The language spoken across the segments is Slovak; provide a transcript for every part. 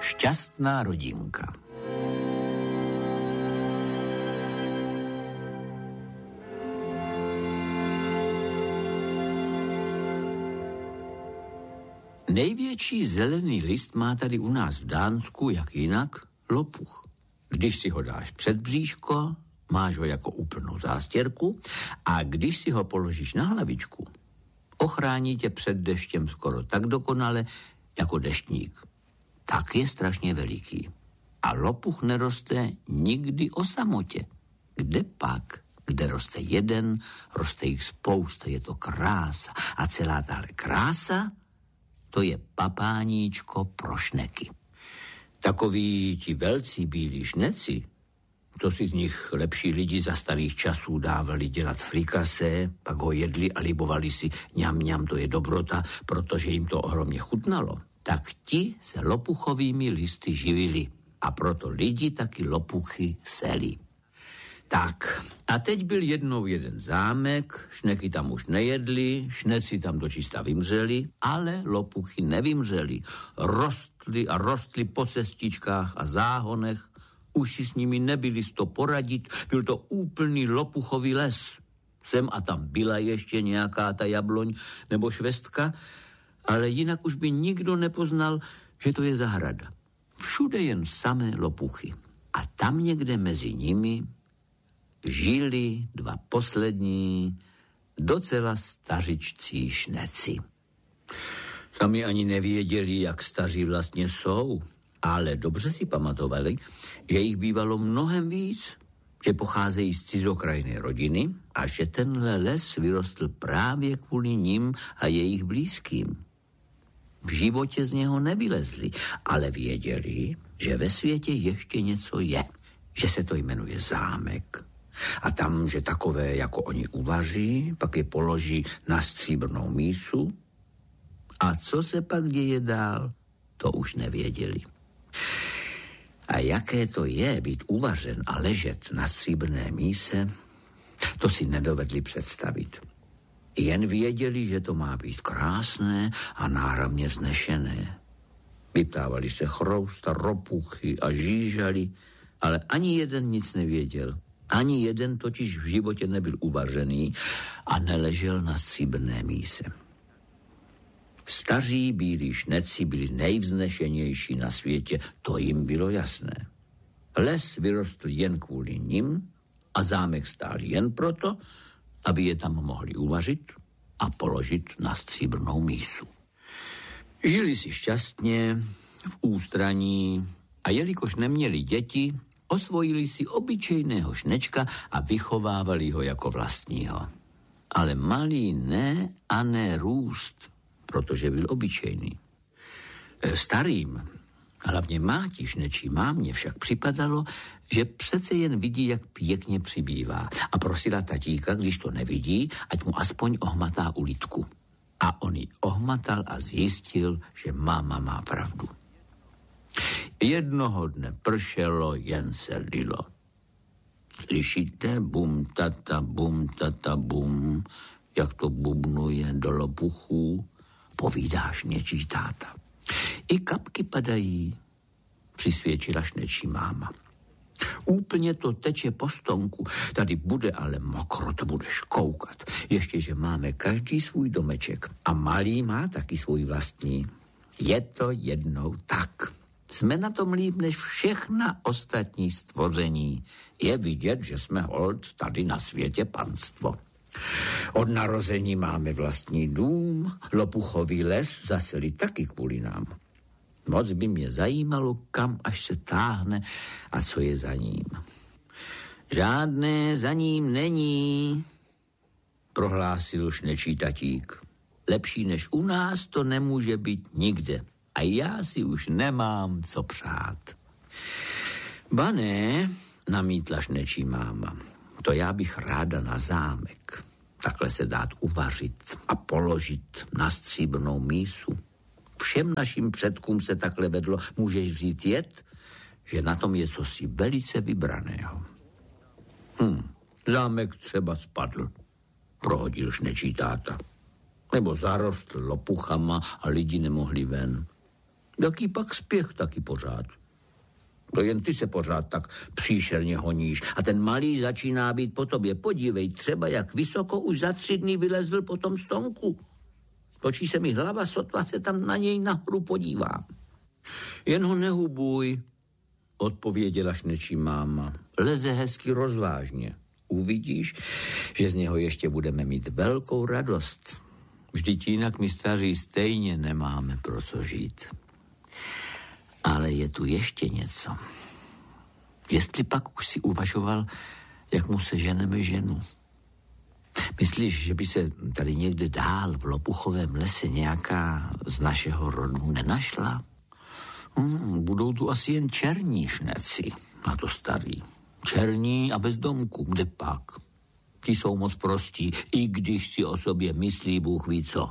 Šťastná rodinka. Největší zelený list má tady u nás v Dánsku, jak jinak, lopuch. Když si ho dáš před bříško, máš ho jako úplnou zástěrku a když si ho položíš na hlavičku, ochrání tě před deštěm skoro tak dokonale jako deštník. Tak je strašně veliký. A lopuch neroste nikdy o samotě. Kde pak? Kde roste jeden, roste jich spousta, je to krása. A celá tahle krása, to je papáníčko pro šneky. Takoví ti velcí bílí šneci, to si z nich lepší lidi za starých časů dávali dělat frikase, pak ho jedli a libovali si ňam, to je dobrota, protože jim to ohromně chutnalo. Tak ti se lopuchovými listy živili a proto lidi taky lopuchy seli. Tak, a teď byl jednou jeden zámek, šneky tam už nejedli, šneci tam dočista vymřeli, ale lopuchy nevymřeli. Rostly a rostly po cestičkách a záhonech, už si s nimi nebyli sto poradit, byl to úplný lopuchový les. Sem a tam byla ještě nějaká ta jabloň nebo švestka, ale jinak už by nikdo nepoznal, že to je zahrada. Všude jen samé lopuchy. A tam někde mezi nimi žili dva poslední, docela stařičcí šneci. Sami ani nevěděli, jak staří vlastně jsou, ale dobře si pamatovali, že jich bývalo mnohem víc, že pocházejí z cizokrajné rodiny a že tenhle les vyrostl právě kvůli nim a jejich blízkým. V životě z něho nevylezli, ale věděli, že ve světě ještě něco je, že se to jmenuje zámek. A tam, že takové, jako oni uvaří, pak je položí na stříbrnou mísu. A co se pak děje dál, to už nevěděli. A jaké to je být uvařen a ležet na stříbrné míse, to si nedovedli představit. Jen věděli, že to má být krásné a náramně vznešené. Vyptávali se chrousta, ropuchy a žížali, ale ani jeden nic nevěděl. Ani jeden totiž v životě nebyl uvařený a neležel na stříbrné míse. Staří bílí šneci byli nejvznešenější na světě, to jim bylo jasné. Les vyrostl jen kvůli nim a zámek stál jen proto, aby je tam mohli uvařit a položit na stříbrnou mísu. Žili si šťastně, v ústraní a jelikož neměli děti, osvojili si obyčejného šnečka a vychovávali ho jako vlastního. Ale malý ne a ne růst, protože byl obyčejný. Starým, hlavně máti šnečí mámě však připadalo, že přece jen vidí, jak pěkně přibývá a prosila tatíka, když to nevidí, ať mu aspoň ohmatá ulitku. A on ji ohmatal a zjistil, že máma má pravdu. Jednoho dne pršelo, jen se lilo. Slyšíte? Bum, tata, bum, jak to bubnuje do lopuchů, povídá šnečí táta. I kapky padají, přisvědčila šnečí máma. Úplně to teče po stonku, tady bude ale mokro, to budeš koukat. Ještě, že máme každý svůj domeček a malý má taky svůj vlastní. Je to jednou tak. Jsme na tom líp než všechna ostatní stvoření. Je vidět, že jsme holt tady na světě panstvo. Od narození máme vlastní dům, lopuchový les zaseli taky kvůli nám. Moc by mě zajímalo, kam až se táhne a co je za ním. Žádné za ním není, prohlásil šnečí tatík. Lepší než u nás to nemůže být nikde. A já si už nemám co přát. Ba ne, namítla šnečí máma. To já bych ráda na zámek. Takhle se dát uvařit a položit na stříbrnou mísu. Všem našim předkům se takhle vedlo, můžeš říct jet, že na tom je cosi velice vybraného. Zámek třeba spadl, prohodil šnečí táta. Nebo zarostl lopuchama a lidi nemohli ven. Jaký pak spěch, taky pořád. To jen ty se pořád tak příšerně honíš a ten malý začíná být po tobě. Podívej třeba, jak vysoko už za 3 dny vylezl po tom stonku. Točí se mi hlava, sotva se tam na něj nahoru podívám. Jen ho nehubuj, odpověděla šnečí máma. Leze hezky rozvážně. Uvidíš, že z něho ještě budeme mít velkou radost. Vždyť jinak my staří stejně nemáme pro co žít. Ale je tu ještě něco. Jestli pak už si uvažoval, jak mu se ženeme ženu. Myslíš, že by se tady někde dál v Lopuchovém lese nějaká z našeho rodu nenašla? Budou tu asi jen černí šneci, na to starý. Černí a bez domku, kde pak? Ti jsou moc prostí, i když si o sobě myslí Bůh ví co.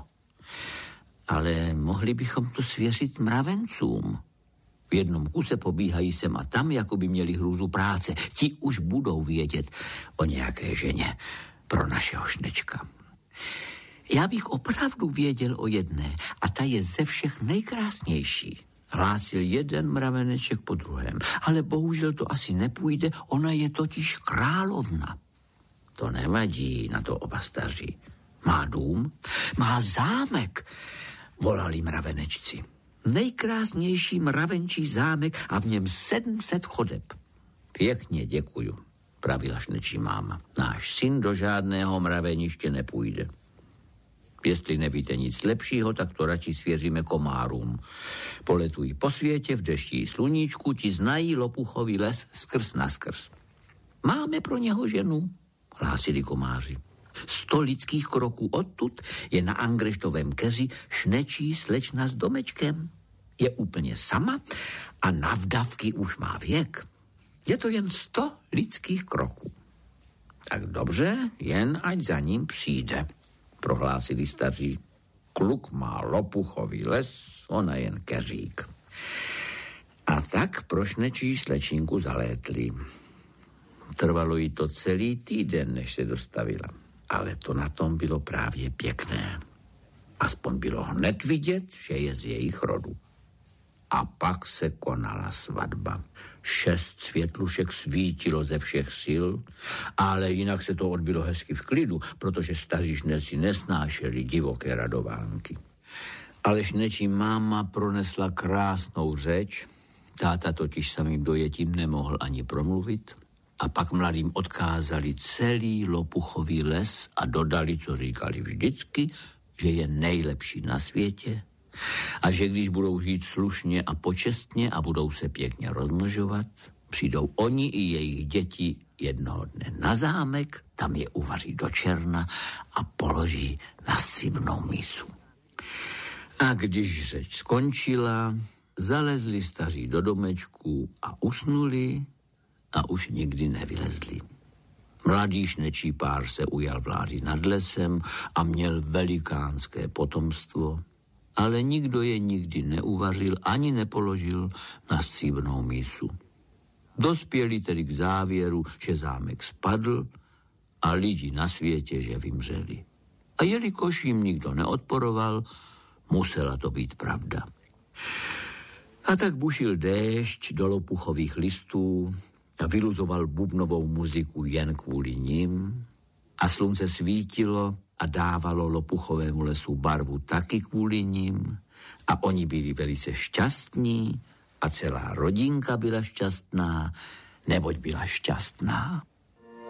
Ale mohli bychom to svěřit mravencům. V jednom kuse pobíhají sem a tam, jako by měli hrůzu práce. Ti už budou vědět o nějaké ženě pro našeho šnečka. Já bych opravdu věděl o jedné a ta je ze všech nejkrásnější. Hlásil jeden mraveneček po druhém, ale bohužel to asi nepůjde, ona je totiž královna. To nevadí, na to oba staří. Má dům, má zámek, volali mravenečci. Nejkrásnější mravenčí zámek a v něm 700 chodeb. Pěkně děkuju, pravila šnečí máma. Náš syn do žádného mraveniště nepůjde. Jestli nevíte nic lepšího, tak to radši svěříme komárům. Poletují po světě v dešti i sluníčku, ti znají Lopuchový les skrz naskrz. Máme pro něho ženu, hlásili komáři. 100 lidských kroků odtud je na Angreštovém keři šnečí slečna s domečkem. Je úplně sama a na vdavky už má věk. Je to jen 100 lidských kroků. Tak dobře, jen ať za ním přijde, prohlásili staří. Kluk má Lopuchový les, ona jen keřík. A tak pro šnečí slečinku zalétli. Trvalo jí to celý týden, než se dostavila. Ale to na tom bylo právě pěkné. Aspoň bylo hned vidět, že je z jejich rodu. A pak se konala svatba. 6 světlušek svítilo ze všech sil, ale jinak se to odbylo hezky v klidu, protože staří šneci nesnášeli divoké radovánky. Ale šnečí máma pronesla krásnou řeč, táta totiž samým dojetím nemohl ani promluvit, a pak mladým odkázali celý Lopuchový les a dodali, co říkali vždycky, že je nejlepší na světě a že když budou žít slušně a počestně a budou se pěkně rozmnožovat, přijdou oni i jejich děti jednoho dne na zámek, tam je uvaří do černa a položí na stříbrnou mísu. A když řeč skončila, zalezli staří do domečku a usnuli a už nikdy nevylezli. Mladý šnečí pár se ujal vlády nad lesem a měl velikánské potomstvo, ale nikdo je nikdy neuvařil ani nepoložil na stříbrnou mísu. Dospěli tedy k závěru, že zámek spadl a lidi na světě, že vymřeli. A jelikož jim nikdo neodporoval, musela to být pravda. A tak bušil déšť do Lopuchových listů a vyluzoval bubnovou muziku jen kvůli nim a slunce svítilo a dávalo Lopuchovému lesu barvu taky kvůli nim a oni byli velice šťastní a celá rodinka byla šťastná, neboť byla šťastná.